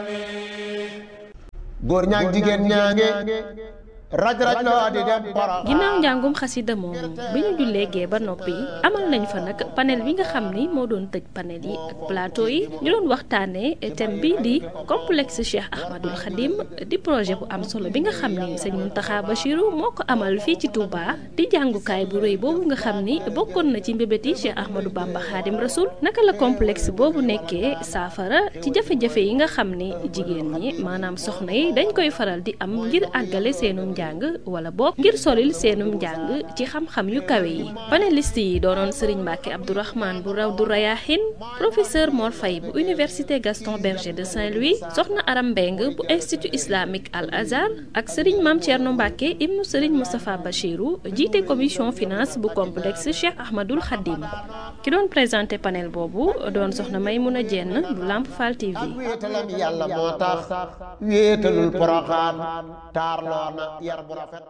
góor ñaag jigéen ñaange raj loo di dem Porokhane. ginnaaw njàngum xasida moomu bi ñu jullee gee ba noppi amal nañ fa nag panel bi nga xam ni moo doon tëj panel yi ak plateau yi ñu doon waxtaanee thème bi di complexe Cheikh Ahmadul Khadim di projet bu am solo bi nga xam ni sëñ Mountakha Bachirou moo ko amal fii ci Touba di jàngukaay bu rëy boobu nga xam ni bokkoon na ci mbébéti Cheikh Ahmadou Bamba Khadim Rasoul naka la complexe boobu nekkee saafara ci jafe-jafe yi nga xam ni jigéen ñi maanaam soxna yi dañ koy faral di am ngir àggale seenum njàng wala boog ngir solil seenum njàng ci xam-xam yu kawe yi panéliste yi doonoon Serigne Mbacke Abdourahmane bu Rawdu Rayahin professeur Mor Faye bu université Gaston Berger de Saint-Louis soxna Aram Mbeng bu institut islamique Al Azhar ak Serigne Mame Thierno Mbacke ibnu Serigne Moustapha Bachirou jiite commission finance bu complexe Cheikh Ahmadul Khadim ki doon présenté panel boobu doon soxna Maymouna Dieng bu Lamp Fall TV. ak wéetalam yàlla moo tax wéetalul Porokhane taarloo na yar bu rafet.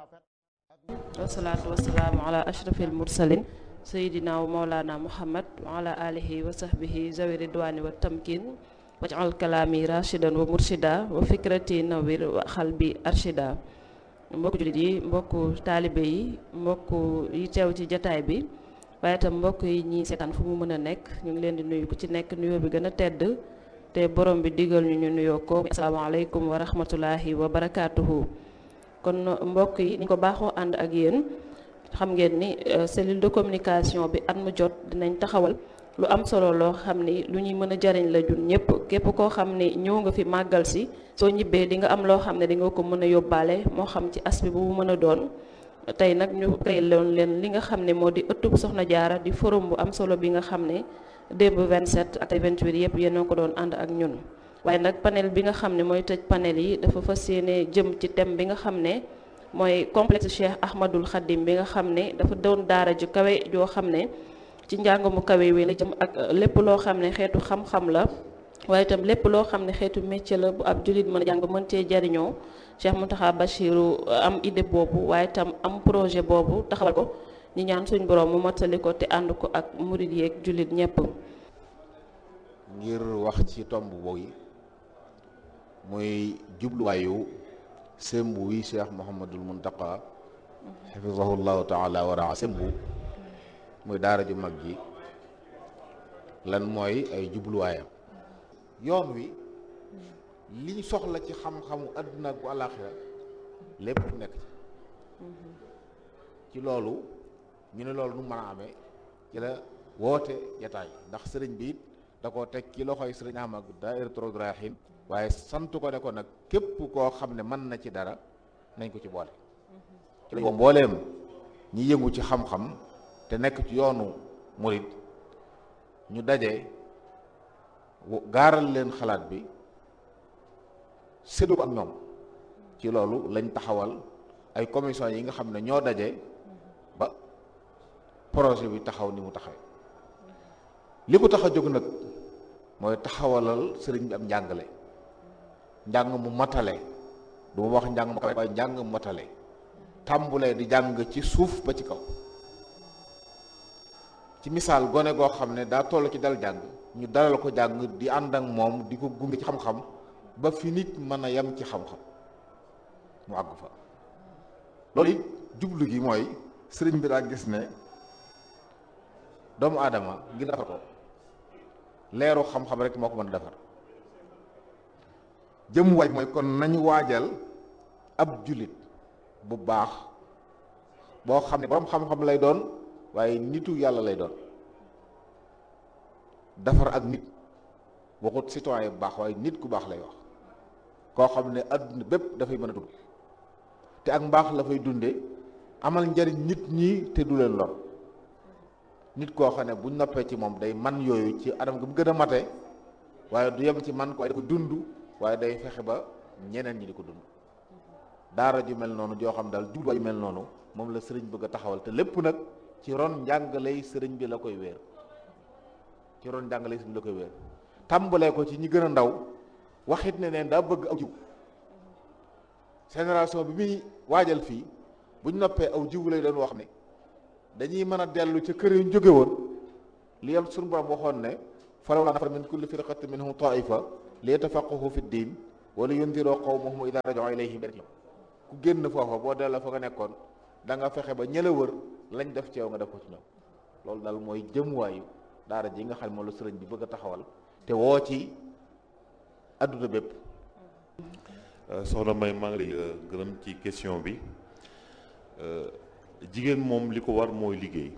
wasalaatu wasalaamu ala ashrafil mursalin sayidina wa maulana muhammad wa ala alihi wa sahbihi zawi ridwani wa tamkin waj'al kalaami rashidan wa murshida wa fikrati nawir wa xalbi arshida. mbokku jullit yi mbokku taalibe yi mbokku yi teew ci jataay bi waaye itam mbokk yi ñi seetaan fu mu mën a nekk ñu ngi leen di nuyu ku ci nekk nuyoo bi gën a tedd te borom bi digal ñu nuyoo ko asalaamaaleykum wa rahmatullahi wa barakaatuhu. kon mbokk yi ni ko baaxoo ànd ak yéen xam ngeen ni cellule de communication bi at mu jot dinañ taxawal lu am solo loo xam ni lu ñuy mën a jariñ la jun ñëpp képp koo xam ni ñëw nga fi màggal si soo ñibbee di nga am loo xam ne di nga ko mën a yóbbaale moo xam ci aspect bu mu mën a doon. tey nag ñu créé leen li nga xam ne moo di ëttub Soxna Jaara di forum bu am solo bi nga xam ne démb 27 ak 28 yëpp yéen a ko doon ànd ak ñun. waaye nag panel bi nga xam ne mooy tëj panel yi dafa fas yéene jëm ci thème bi nga xam ne mooy complexe Cheikh Ahmadul Khadim bi nga xam ne dafa doon daara ju kawe joo xam ne ci njàng mu kawe wi la jëm ak lépp loo xam ne xeetu xam-xam la waaye itam lépp loo xam ne xeetu métier la bu ab jullit mën a jàng mën cee jariñoo Cheikh Mountakha Bachirou am idée boobu waaye itam am projet boobu taxawal ko ñu ñaan suñ borom mu mottali ko te ànd ko ak murid yeeg jullit ñëpp. ngir wax ci tomb boobu muy jubluwaayu sembu wi Cheikh Mouhamadul Mountakha xafizahullahu taala wa raa sembu muy daara ju mag ji lan mooy ay jubluwaayam. yoon wi liñ soxla ci xam-xamu àdduna ak bu àllaaxira lépp nekk ci loolu ñu ne loolu nu mën a amee ci la woote jataay ndax sëriñ bi it da koo teg ci loxoy sëriñ Ahmad Daahiratoul Rayahin waaye sant ko ne ko nag képp koo xam ne mën na ci dara nañ ko ci boole ci lañ ko mbooleem ñi yëngu ci xam-xam te nekk ci yoonu murid ñu daje gaaral leen xalaat bi séddu ko ak ñoom ci loolu lañ taxawal ay commission yi nga xam ne ñoo daje ba projet bi taxaw ni mu taxawee li ko tax a jóg nag mooy taxawalal sëriñ bi am njàngale njàng mu matale du ma wax njàng mu kawe waaye njàng mu matale tàmbulee di jàng ci suuf ba ci kaw ci misaal gone goo xam ne daa toll ci dal jàng ñu dalal ko jàng di ànd ak moom di ko gunge ci xam-xam ba fi nit mën a yem ci xam-xam mu àgg fa loolu it jublu gi mooy sëriñ bi daa gis ne doomu aadama ngir defar ko leeru xam-xam rek moo ko mën a defar jëm waaj mooy kon nañu waajal ab jullit bu baax boo xam ne borom xam-xam lay doon waaye nitu yàlla lay doon defar ak nit waxut citoyen bu baax waaye nit ku baax lay wax koo xam ne adduna bépp dafay mën a dund te ak mbaax la fay dunde amal njariñ nit ñi te du leen lor nit koo xam ne buñ noppee ci moom day man yooyu ci anam gi mu gën a mate waaye du yem ci man ko waaye di ko dund waaye day fexe ba ñeneen ñi di ko dund daara ju mel noonu joo xam daal jubluwaay ju mel noonu moom la sëriñ bëgg a taxawal te lépp nag ci ron njàngaley sëriñ bi la koy wéer ci ron njàngaley sëriñ bi la koy wéer tàmbalee ko ci ñi gën a ndaw waxit ne neen daa bëgg aw jiw génération bi muy waajal fii buñ noppee aw jiw lay doon wax ne dañuy mën a dellu ca kër yu ñu jóge woon li yam suñu borom waxoon ne falawlaa nafara min kulli firqatin minhum taifa li yatafaqqahu fi diin wala yundiroo qawmahum idaa raja'uu ilayhim ku génn foofa boo delloo fa nga nekkoon da nga fexe ba ñëla wër lañ def ci yow nga def ko ci ñoom. loolu daal mooy jëmuwaayu daara ji nga xam ne moom la sëriñ bi bëgg a taxawal te woo ci adduna bépp. soxna May maa ngi lay gërëm ci question bi. jigéen moom li ko war mooy liggéey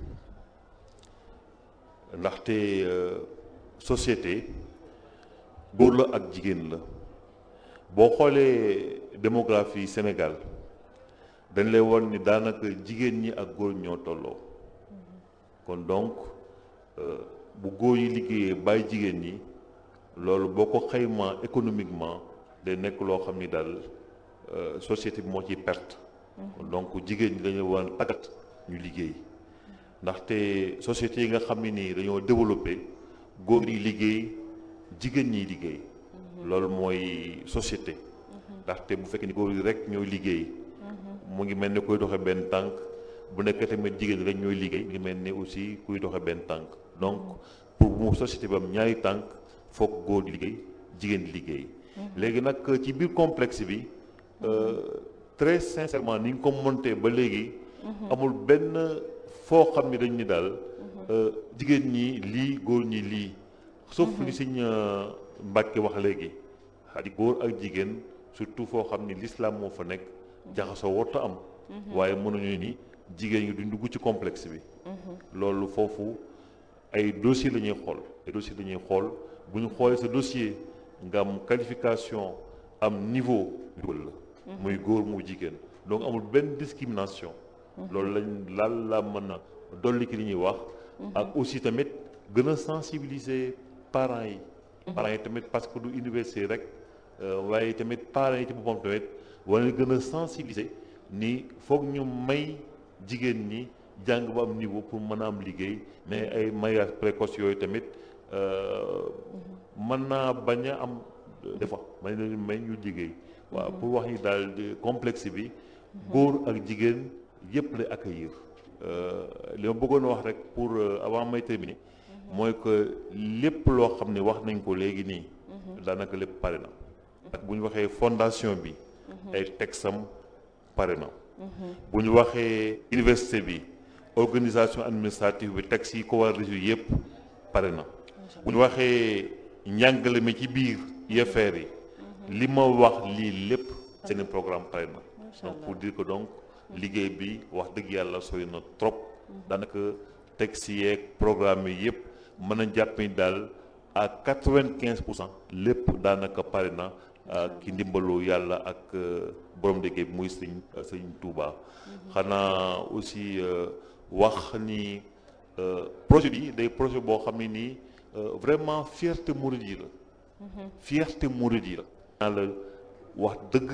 ndaxte société góor la ak jigéen la boo xoolee démographie Sénégal dañ lay won ni daanaka jigéen ñi ak góor ñoo tolloo kon donc bu góor yi liggéeyee bàyyi jigéen ñi loolu boo ko xaymaa économiquement day nekk loo xam ni daal société bi moo ciy perte. donc jigéen ñi dañu war a tàggat ñu liggéey ndaxte sociétés yi nga xam ne nii dañoo développé góor yi liggéey jigéen ñi liggéey loolu mooy société ndaxte bu fekkee ni góor yi rek ñooy liggéey mu ngi mel ni kuy doxe benn tànk bu nekkee tamit jigéen ñi rek ñooy liggéey mu ngi mel ni aussi kuy doxe benn tànk donc pour mu société bi am ñaari tànk foog góor di liggéey jigéen di liggéey léegi nag ci biir complexe bi très sincèrement ni nga ko monté ba léegi amul benn foo xam ni dañ ni daal jigéen ñi lii góor ñi lii sauf li Sëñ Mbàkke wax léegi xadi góor ak jigéen surtout foo xam ni l'islam moo fa nekk jaxasoo warta am waaye mënuñu ni jigéen ñi duñ dugg ci complexe bi loolu foofu ay dossier la ñuy xool bu ñu xoolee sa dossier nga am qualification am niveau dugal la muy góor mu jigéen donc amul benn discrimination loolu laal la mën a dolli ki li ñuy wax ak aussi tamit gën a sensibiliser parents yi tamit parce que du université rek waaye tamit parents yi ci boppam tamit wala gën a sensibiliser ni foog ñu may jigéen ñi jàng ba am niveau pour mën a am liggéey mais ay mariage précoce yooyu tamit mën naa bañ a am des fois may ñu liggéey waaw pour wax ni daal complexe bi góor ak jigéen yëpp lay accueillir li ma bëggoon wax rek pour avant may terminer mooy que lépp loo xam ne wax nañ ko léegi nii daanaka lépp pare na ak bu ñu waxee fondation bi ay texam pare na bu ñu waxee université bi organisation administrative bi texte yi ko war a résoudre yëpp pare na bu ñu waxee njàngale mi ci biir UFR yi li ma wax lii lépp seen programme pare na donc pour dire que donc liggéey bi wax dëgg yàlla sori na trop daanaka texte yeeg programme yi yëpp mën a jàpp ni daal à 95% lépp daanaka pare na ki ndimbalu yàlla ak borom liggéey bi muy sëñ Touba. xanaa aussi wax ni projet bi day projet boo xam ne nii vraiment fierté mouride yi la fierté mouride yi la la wax dëgg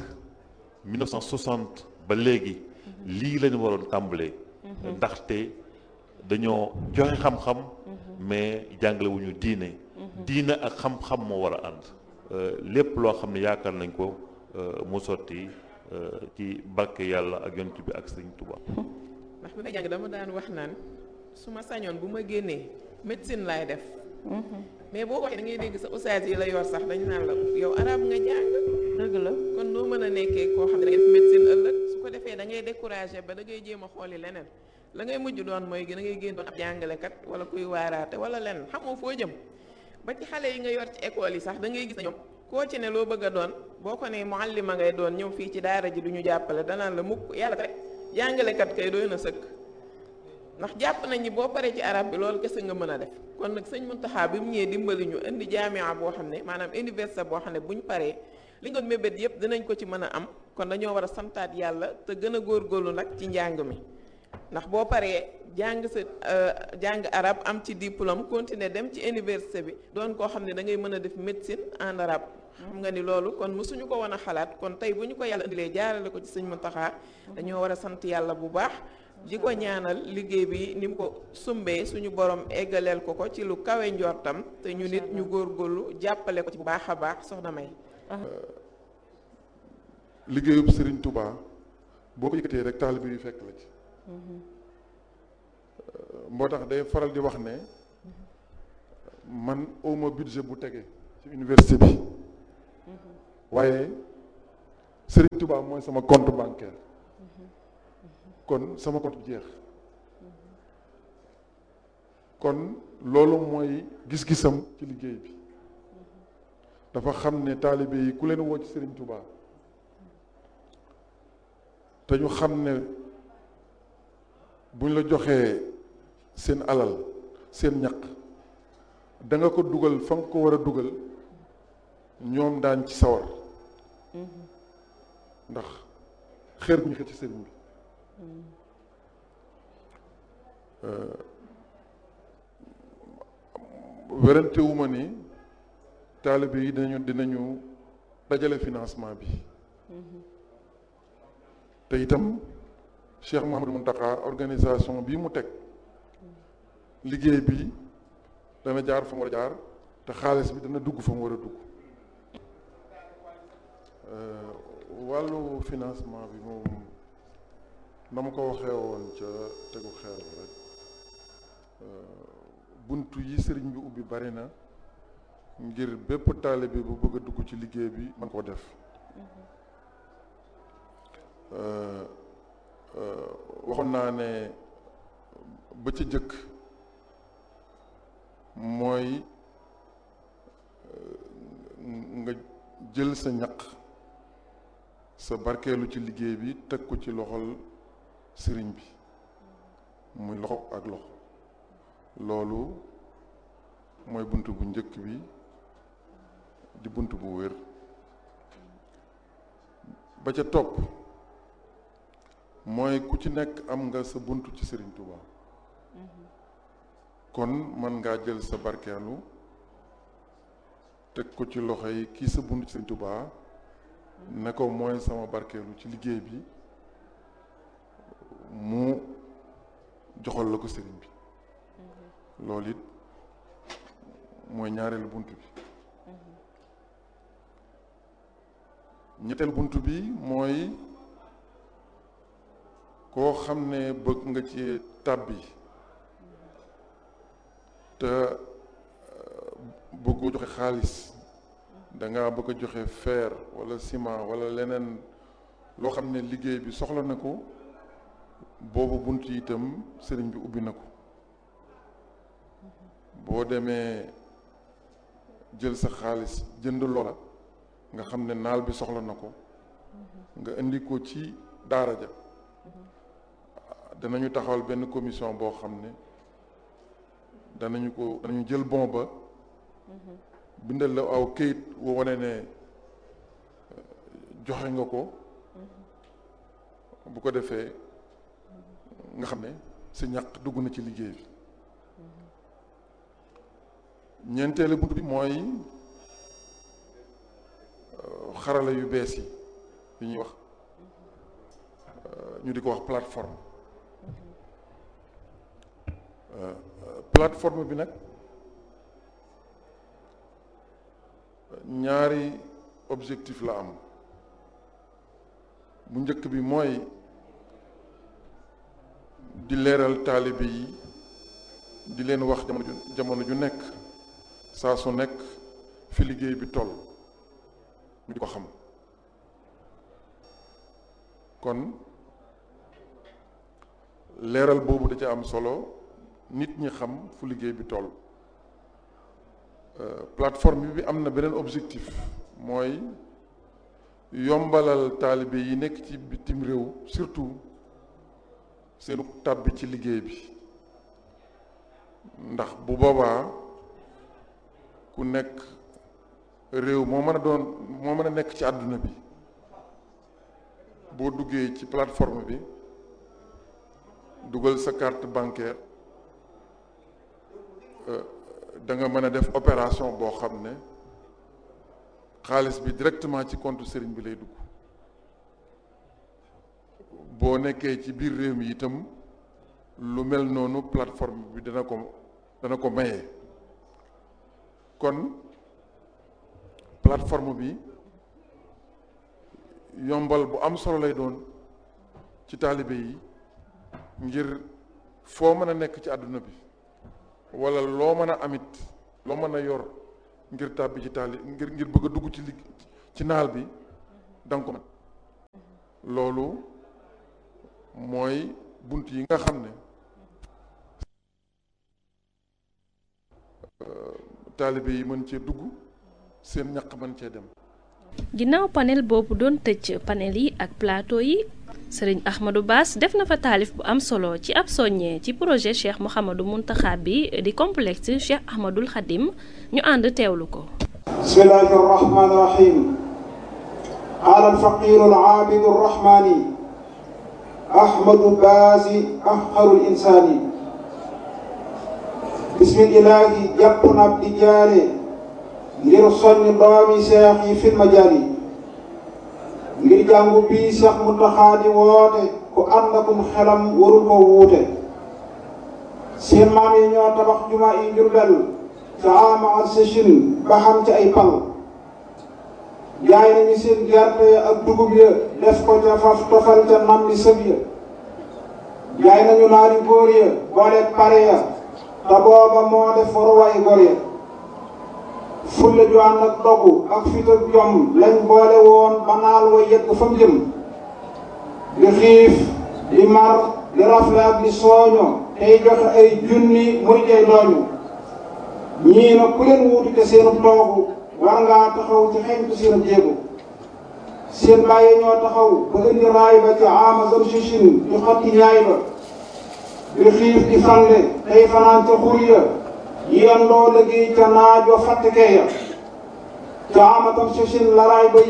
1960 ba léegi lii lañu waroon tàmbalee ndaxte dañoo joxe xam-xam mais jàngale wu ñu diine ak xam-xam moo war a ànd lépp loo xam ne yaakaar nañ ko mu sotti ci barke yàlla ak yonent bi ak Sëriñ Tuubaa. ndax bi may jàng dama daan wax naan su ma sañoon bu ma génnee médecine laay def mais boo waxee da ngay dégg sa ustaas yi la yor sax dañu naan la yow arab nga jàng dëgg la kon noo mën a nekkee koo xam ne da ngay def médecine ëllëg su ko defee da ngay découragé ba da ngay jéem a xooli leneen la ngay mujj doon mooy da ngay génn doon ab jàngalekat wala kuy waaraate wala leneen xamoo foo jëm ba ci xale yi nga yor ci école yi sax da ngay gis na ñoom koo ci ne loo bëgg a doon boo ko ne muallima ngay doon ñëw fii ci daara ji du ñu jàppale danaan la mukk yàlla rek jàngalekat kay doy na sëkk ndax jàpp nañ ni boo paree ci arab bi loolu kese nga mën a def kon nag sëñ Muntaxa bi mu ñëwee dimbali ñu indi jaamia boo xam ne maanaam université boo xam ne buñ paree li nga mébét yëpp dinañ ko ci mën a am kon dañoo war a santaat yàlla te gën a góorgóorlu nag ci njàng mi ndax boo paree jàng sa jàng arab am ci diplôme continuer dem ci université bi doon koo xam ne da ngay mën a def médecine en arabe xam nga ni loolu kon mësuñu ko woon a xalaat kon tey bu ñu ko yàlla indilee jaarale ko ci sëñ Muntaxa dañoo war a sant yàlla bu baax di ko ñaanal liggéey bi ni mu ko sumbee suñu borom eggaleel ko ci lu kawe njortam te ñu nit ñu góorgóorlu jàppale ko ci bu baax a baax soxna May. liggéeyub Serigne Touba boo ko yëkkatee rek taalibe yi fekk la ci. moo tax day faral di wax ne man awma budget bu tege ci université bi waaye Serigne Touba mooy sama compte bancaire kon sama compte jeex kon loolu mooy gis-gisam ci liggéey bi dafa xam ne taalibe yi ku leen woo ci Serigne Touba te ñu xam ne buñ la joxee seen alal seen ñaq da nga ko dugal fa nga ko war a dugal ñoom daañ ci sawar ndax xeer bu ñu xëcc ci sëriñ bi werantewuma ni taalibe yi dinañu dajale financement bi te itam Cheikh Mouhamadou Mountakha organisation bii mu teg liggéey bi dana jaar fa mu war a jaar te xaalis bi dana dugg fa mu war a dugg wàllu financement bi moom na ma ko waxee woon ca tegu xeer bi rek buntu yi sëriñ bi ubbi bari na ngir bépp taalibe bu bëgg a dugg ci liggéey bi man koo def waxoon naa ne ba ca jëkk mooy nga jël sa ñaq sa barkeelu ci liggéey bi teg ko ci loxol sëriñ bi muy loxo ak loxo loolu mooy bunt bu njëkk bi di bunt bu wér ba ca topp mooy ku ci nekk am nga sa bunt ci Sëriñ Touba kon mën ngaa jël sa barkeelu teg ko ci loxo yi kii sa bunt ci Sëriñ Touba ne ko mooy sama barkeelu ci liggéey bi mu joxal la ko sëriñ bi loolu it mooy ñaareelu bunt bi ñetteel bunt bi mooy koo xam ne bëgg nga ci tàbbi te bëgg joxe xaalis danga bëgg a joxe fer wala ciment wala leneen loo xam ne liggéey bi soxla na ko boobu bunt yi itam sëriñ bi ubbi na ko boo demee jël sa xaalis jënd loola nga xam ne naal bi soxla na ko nga indi ko ci daara ja danañu taxawal benn commission boo xam ne danañu jël bon ba bindal la aw këyit woo wane ne joxe nga ko bu ko defee nga xam ne sa ñaq dugg na ci liggéey bi ñeenteelu bunt bi mooy xarala yu bees yi ñuy wax ñu di ko wax plateforme plateforme bi nag ñaari objectif la am bu njëkk bi mooy di leeral taalibe yi di leen wax jamono ju nekk saa su nekk fi liggéey bi toll ñu di ko xam kon leeral boobu da ca am solo nit ñi xam fu liggéey bi toll plateforme bi am na beneen objectif mooy yombalal taalibe yi nekk ci bitim réew surtout seenu tàbbi ci liggéey bi ndax bu boobaa ku nekk réew moo mën a nekk ci àdduna bi boo duggee ci plateforme bi dugal sa carte bancaire da nga mën a def opération boo xam ne xaalis bi directement ci compte sëriñ bi lay dugg boo nekkee ci biir réew mi itam lu mel noonu plateforme bi dana ko maye kon plateforme bi yombal bu am solo lay doon ci taalibe yi ngir foo mën a nekk ci àdduna bi wala loo mën a amit loo mën a yor ngir tàbbi ci ngir bëgg a dugg ci naal bi danga ko mën loolu mooy bunt yi nga xam ne taalibe yi mën cee dugg seen ñaq mën cee dem. ginnaaw panel boobu doon tëj panel yi ak plateau yi sëriñ Ahmadou Bass def na fa taalif bu am solo ci ab soññee ci projet Cheikh Mouhamadou Mountakha bi di complexe Cheikh Ahmadoul Khadim ñu ànd teewlu ko. bismillahi rahmani rahim qaala alfaqiru alaabidu arrahmani Ahmadou Bass afqarul insaani bismillahi jàpp na ab di jaare ngir soññ doomi seex yi fil majaali ngir jàngu bii Seex Muntaxa di woote ku ànd akum xelam warul ko wuute seen maam yi ñoo tabax jumaa yi Jurbel ca ama ak sëchin ba xam ci ay pal jaay nañu seen gerte ak dugub ya def ko ca faf tofal ca nam li sëb ya jaay nañu naari góor ya boole pare ya te booba moo def waruwaay góor ya fulla ju ànd ak dogu ak fit ak jom lañ boole woon ba naal wa yegg fa mu jëm di xiif di mar di rafle ak di sooño tey joxe ay junni muy tey dooñu ñii nag ku leen wuutu te seenu toogu war ngaa taxaw ci xeñtu seenu jéego seen bàyyi ñoo taxaw ba indi raay ba ci amazon sichin di xotti ñaay ba di xiif di fande tey fanaan ca xur ya yendoo liggéey ca naaj wa fàttekee ya caamatam sichin laraay ba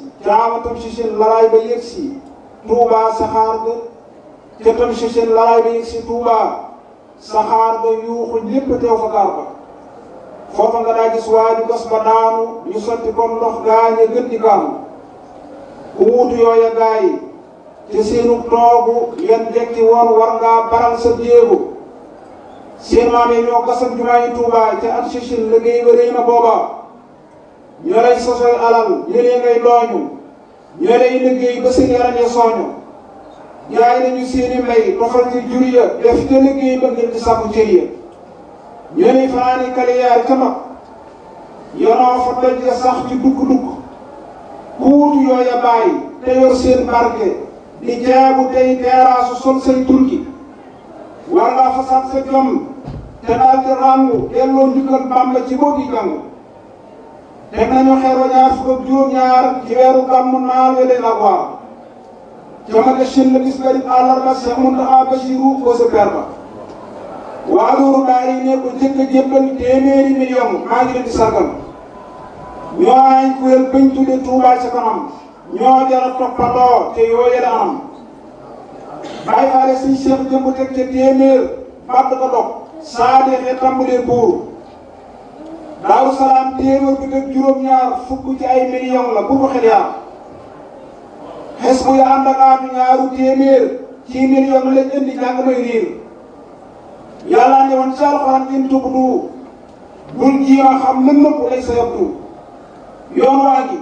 yëgsi Tuubaa saxaar ga ca tam sichin laraay ba yëgsi Tuubaa saxaar ga yuuxu ñépp teew fa gaar ba foofa nga daa gis waaju gas ba daanu ñu sotti comme ndox gaañe gën di gaamu ku wuutu yooya gaay ci seenu toogu yan jekki woon war ngaa baral sa jéego seen maam yi ñoo gasal jumaa yi Tuubaa ca at sichin liggéey ba rëy na booba ñoo lay sosoy alal ñëlee ngay dooñu ñoo lay liggéey ba seen yaram ya sooñu jaay nañu seeni mbay tofal ci jur ya def ca liggéey ba ngir di sàkku cër ya ñoo lay fanaani kaliyaar ca mag yonoo fa doj ya sax ci dugg-dugg ku wutu yooya bàyyi te yor seen barke di jaabu tey teeraasu sol say turki war ngaa fasaat sa jom te daal di ràngu delloo njukkal Bàmba ci boo di jàng teg nañu xeer wa ñaar fukk ak juróom-ñaar ci weeru gàmmu naal welee la waar ca ma shin la bis garib àllarba Seex Muntaxa Basiru ko sa per ba waa loolu daal yi ne ko jëkk a jébbal téeméeri million maa ngi leen di sargal ñoo ay kuréel bañ tudde Tuubaa ca kanam ñoo jara toppandoo te yooye la anam bàyyi faale suñ Seex jëmb teg ca téeméer bàtt ko dog saa deexee tàmbalee buur Daaru Salaam téeméer bi teg juróom-ñaar fukk ci ay million la bu ko xel yaa xes bu ya ànd ak aatu ñaaru téeméer ci million lañ indi jàng may riir yàlla ne woon ci alxuraan in tubdu bul jiima xam lën nëpp lay sa yabdu yoon waa gi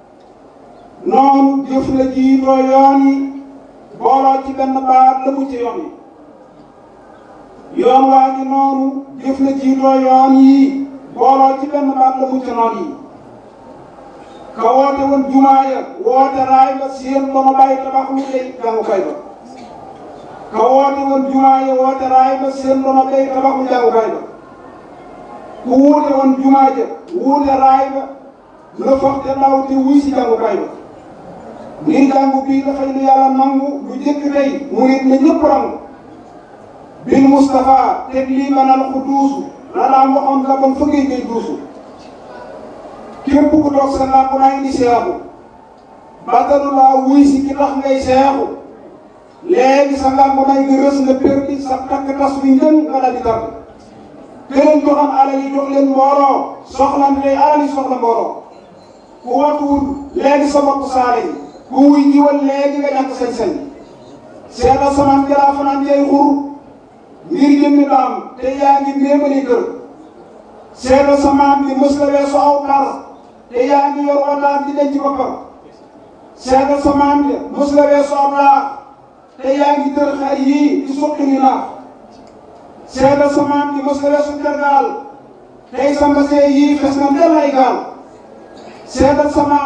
noonu jëf la jiitoo yoon yi booloo ci benn baat la mu ci yoon yi yoon waa gi noonu jëf la jiitoo yoon yi booloo ci benn baat la mu ci noon yi ka woote woon jumaa ya woote raay ba seen ba ma bàyyi tabax lu lay jàngukaay ba ka woote woon jumaa ya woote raay ba seen ba ma bàyyi tabax lu jàngukaay ba ku wuute woon jumaa ja wuute raay ba la foog te ndaw te wuy si jàngukaay ba ngir jàngu bii dafay lu yàlla nangu lu jëkk tey murit na ñëpp rangu bil Mustafa teg lii banal ku duusu la daan waxoon la bon fëggee ngay duusu képp ku toog sa làmp naa indi seexu batalu laa wuy si ki tax ngay seexu léegi sa làmp naa ngi rës nga perdi sa takk tas wi njën nga dal di tàgg këleen joxam alal yi jox leen mbooloo soxla tey alal yi soxla mbooloo ku watuwul léegi sa bopp saale yi ku wuy jiwal léegi nga ñàkk sañ-sañ seetal samaan jalaa fanaan jay xur ngir jëmmi daam te yaa ngi méemali kër seetal samaan bi mës la weesu aw par te yaa ngi yor wataat di denc boppam seetal samaan bi mës la weesu aw laax te yaa ngi tër xar yii di suqi ni naax seetal samaan bi mës la weesu tergaal tey sa mbasee yii fes na ndel ay gaal seetal samaam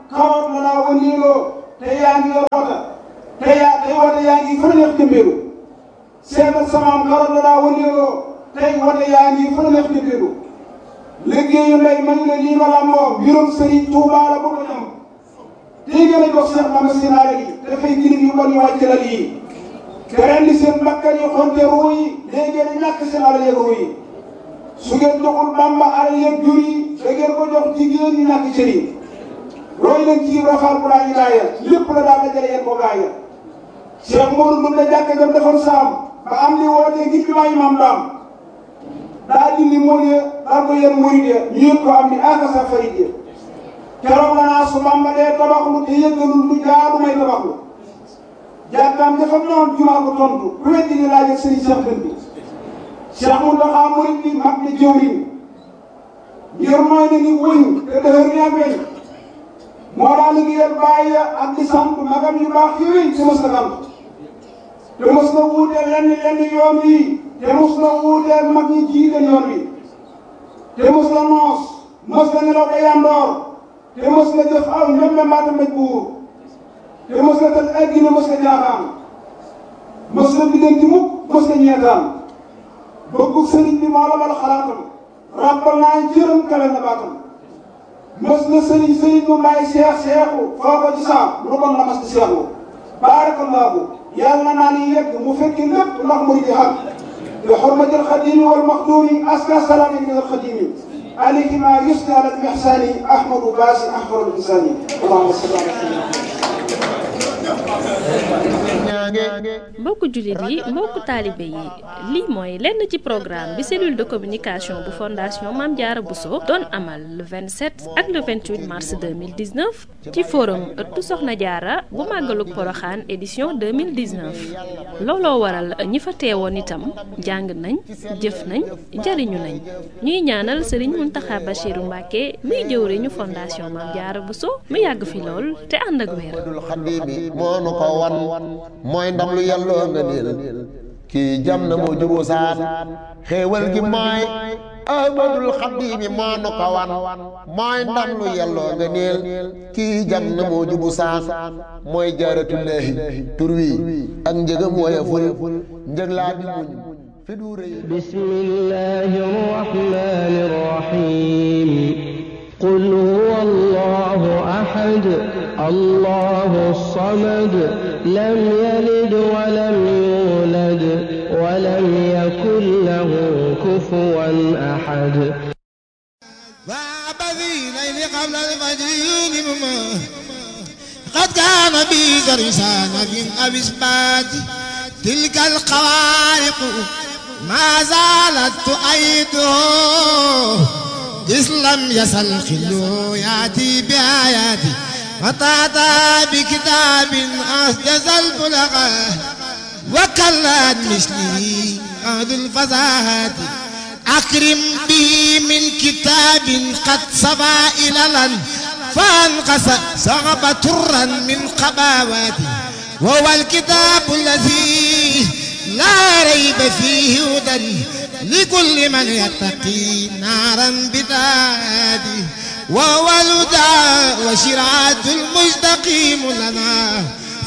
karoot la daa wëndeeloo te yaa ngi yor wota tey wota yaa ngi fa neex jëmbeelu seetal samaam karoot la daa wëndeeloo tey wota yaa ngi fa neex jëmbeelu liggéeyu ndey man la lii ma làmboo mbirum Sëriñ Tuubaa la bu ko ñam tey gën a jox Cheikh Bamba seen alal yi dafay girim yu bon yu wàcc lal yi te rendi seen bakkan yi xonte ruu yi léegi ngeen ñàkk seen alal yeeg ruu yi su ngeen joxul Bamba alal yeeg jur yi da ngeen ko jox jigéen ñi ñàkk cër yi roy leen ci rafaal bu laa ñu laaya lépp la daal dajale yéen ko gaaya Cheikh Modou Ndoum la jàkka jam defoon saam ba am li wootee ngir bi maa imaam daam daa dindi mool ya daal ko yéen murid ya ñu yëg ko am ni akasa farid ya keroog la naa su Bamba dee tabaxlu te yëggalul lu jaadu may tabaxlu jàkkaam dafa noon jumaa ko tontu ku weddi ni laaj ak sëriñ Cheikh Dënd bi Cheikh Mountakha murid bi mag ni jëwriñ ngir mooy na ni wëñ te dëhër ni ak weñ moo daa liggéeyal bàyyi ak di sant magam yu baax yooyu te mos na sant te mos na wuuteel lenn yoon wi te mos na wuuteel mag ñi jiite yoon wi te mos na noos mos na nelaw ba yandoor te mos na jëf aw ñoom mbaata mbéj buur te mos na tal addina mos na jaaxaan mos na biddanti mukk mos na ñeetaan bëggu sëriñ bi moo la wal xalaatam ràbbal naa jërëm kawe na baatam mos na sëriñ mu may seexu foo ko ci saa lu bon la mas di seexu baarakallaahu yàlla naa ni yegg mu fekki lépp ndax muy di xam bi xurmatil xadimi wal maxduumi aska salaami min al xadimi alayhi ma yusni ala al ihsani ahmadu baasi ahmadu insani allahumma salli ala mbokku jullit yi mbokku taalibe yi lii mooy lenn ci programme bi cellule de communication bu fondation Mame Diarra Bousso doon amal le 27 ak le 28 mars 2019 ci forum ëttu Soxna Diarra bu màggalug Poroxaan édition 2019 looloo waral ñi fa teewoon itam jàng nañ jëf nañ jariñu nañ ñuy ñaanal Serigne Mountakha Bachirou Mbacké muy jëwriñu fondation Mame Diarra Bousso mu yàgg fi lool te ànd ak wér. mooy ndam lu yàlloo nga niil kii jam na moo juboo saan xéewal gi mooy ahmadul xadimi moo nu ko wan mooy ndam lu yàlloo nga niil kii jam na moo jubu saan mooy jaaratullaahi tur wi ak njëgam woya ful njëg laa di muñ fi du rëy bismillahi rahmani rahim qul huwa allahu ahad allahu samad lam yalid walam yulad walam yakun lahu kufuwan ahad قبل الفجر يوم قد كان بي درسان من أبسبات تلك القوارق ما زالت تؤيده إذ لم يزل خلو يأتي بآياتي وطاطا بكتاب أسجز البلغة وكلت مثله أهد الفزاهات أكرم به من كتاب قد صفى إللا فانقص صغب ترا من قباواتي وهو الكتاب الذي لا ريب فيه هدى لكل من يتقي نارا بذاته وهو الهدى وشرعة المستقيم لنا